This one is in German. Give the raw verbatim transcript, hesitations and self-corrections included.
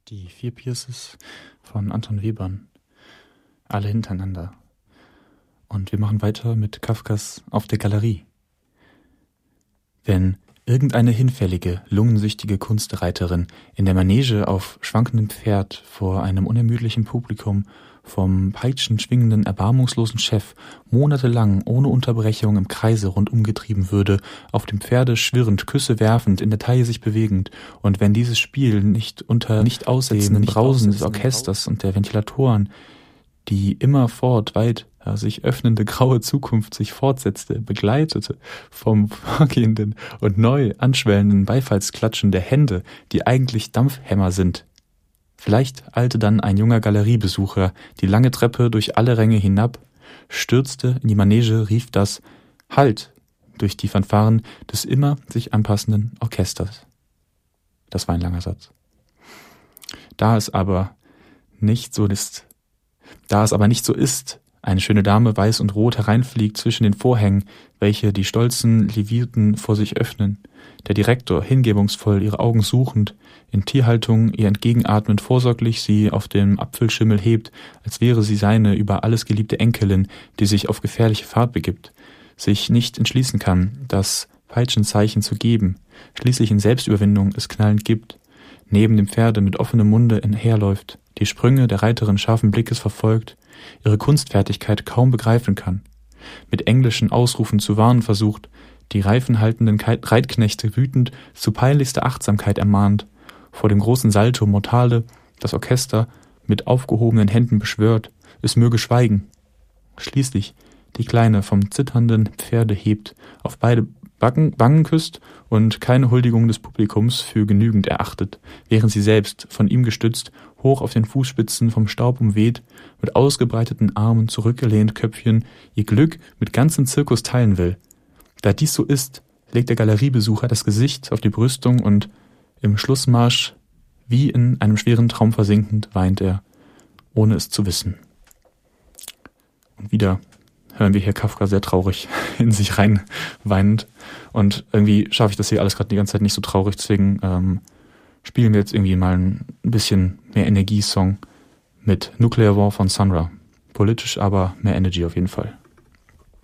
Die vier Pierces von Anton Webern. Alle hintereinander. Und wir machen weiter mit Kafkas Auf der Galerie. Wenn irgendeine hinfällige, lungensüchtige Kunstreiterin in der Manege auf schwankendem Pferd vor einem unermüdlichen Publikum vom peitschenschwingenden, erbarmungslosen Chef monatelang ohne Unterbrechung im Kreise rundum getrieben würde, auf dem Pferde schwirrend, Küsse werfend, in der Taille sich bewegend, und wenn dieses Spiel nicht unter nicht aussetzenden Brausen des Orchesters und der Ventilatoren, die immerfort weit sich öffnende graue Zukunft sich fortsetzte, begleitete vom vorgehenden und neu anschwellenden Beifallsklatschen der Hände, die eigentlich Dampfhämmer sind. Vielleicht eilte dann ein junger Galeriebesucher die lange Treppe durch alle Ränge hinab, stürzte in die Manege, rief das »Halt!« durch die Fanfaren des immer sich anpassenden Orchesters. Das war ein langer Satz. Da es aber nicht so ist, da es aber nicht so ist, eine schöne Dame weiß und rot hereinfliegt zwischen den Vorhängen, welche die stolzen Livierten vor sich öffnen, der Direktor hingebungsvoll ihre Augen suchend, in Tierhaltung ihr entgegenatmend vorsorglich sie auf dem Apfelschimmel hebt, als wäre sie seine über alles geliebte Enkelin, die sich auf gefährliche Fahrt begibt, sich nicht entschließen kann, das Peitschenzeichen zu geben, schließlich in Selbstüberwindung es knallend gibt, neben dem Pferde mit offenem Munde einherläuft, die Sprünge der Reiterin scharfen Blickes verfolgt, ihre Kunstfertigkeit kaum begreifen kann, mit englischen Ausrufen zu warnen versucht, die reifenhaltenden Reitknechte wütend zu peinlichster Achtsamkeit ermahnt, vor dem großen Salto Mortale das Orchester mit aufgehobenen Händen beschwört, es möge schweigen. Schließlich die Kleine vom zitternden Pferde hebt, auf beide Backen, Wangen küsst und keine Huldigung des Publikums für genügend erachtet, während sie selbst, von ihm gestützt, hoch auf den Fußspitzen vom Staub umweht, mit ausgebreiteten Armen zurückgelehnt Köpfchen, ihr Glück mit ganzem Zirkus teilen will. Da dies so ist, legt der Galeriebesucher das Gesicht auf die Brüstung und im Schlussmarsch, wie in einem schweren Traum versinkend, weint er, ohne es zu wissen. Und wieder hören wir hier Kafka sehr traurig in sich rein weinend. Und irgendwie schaffe ich das hier alles gerade die ganze Zeit nicht so traurig, deswegen ähm, spielen wir jetzt irgendwie mal ein bisschen mehr Energiesong mit Nuclear War von Sun Ra. Politisch, aber mehr Energy auf jeden Fall.